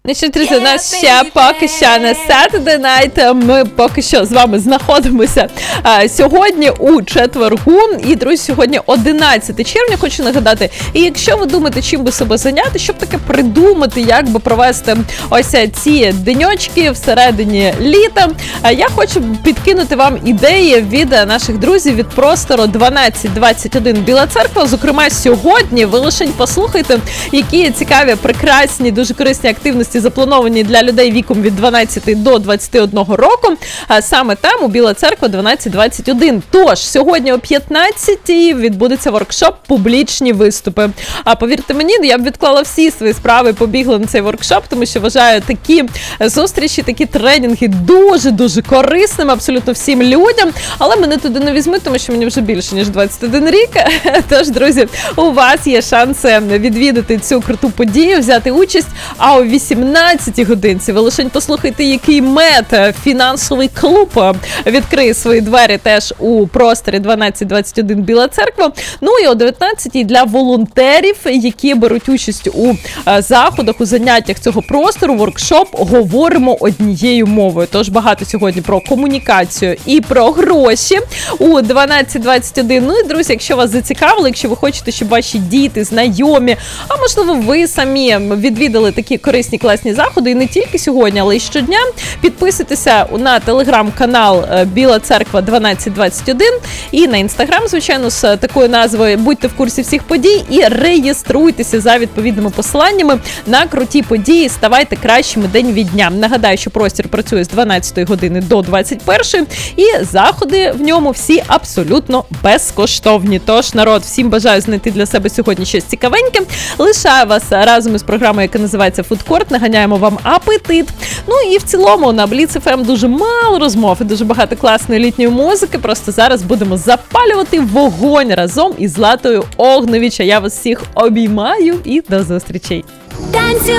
Значить, друзі, у нас ще поки що на Saturday Night. Ми поки що з вами знаходимося сьогодні у четвергу. І, друзі, сьогодні 11 червня, хочу нагадати. І якщо ви думаєте, чим би себе зайняти, щоб таке придумати, як би провести ось ці деньочки всередині літа, я хочу підкинути вам ідеї від наших друзів від простору 1221 Біла Церква. Зокрема, сьогодні ви лише послухайте, які цікаві, прекрасні, дуже корисні активності заплановані для людей віком від 12 до 21 року, а саме там у Біла Церква 1221. Тож, сьогодні о 15-й відбудеться воркшоп «Публічні виступи». А повірте мені, я б відклала всі свої справи і побігла на цей воркшоп, тому що вважаю такі зустрічі, такі тренінги дуже-дуже корисними абсолютно всім людям, але мене туди не візьмуть, тому що мені вже більше, ніж 21 рік. Тож, друзі, у вас є шанси відвідати цю круту подію, взяти участь, а о 18-й годинці ви лише послухайте, який МЕД, фінансовий клуб, відкриє свої двері теж у просторі 1221 Біла Церква. Ну і о 19-й для волонтерів, які беруть участь у заходах, у заняттях цього простору, воркшоп «Говоримо однією мовою». Тож багато сьогодні про комунікацію і про гроші у 1221. Ну і, друзі, якщо вас зацікавило, якщо ви хочете, щоб ваші діти, знайомі, а можливо ви самі відвідали такі корисні, класні заходи, і не тільки сьогодні, але й щодня, підписуйтеся на телеграм-канал Біла Церква 1221 і на інстаграм, звичайно, з такою назвою. Будьте в курсі всіх подій і реєструйтеся за відповідними посиланнями на круті події, ставайте кращими день від дня. Нагадаю, що простір працює з 12 години до 21, і заходи в ньому всі абсолютно безкоштовні. Тож, народ, всім бажаю знайти для себе сьогодні щось цікавеньке. Лишаю вас разом із програмою, яка називається «Фудкорт». Наганяємо вам апетит. Ну і в цілому на Бліц FM дуже мало розмов і дуже багато класної літньої музики. Просто зараз будемо запалювати вогонь разом із Златою Огневич. Я вас всіх обіймаю і до зустрічей.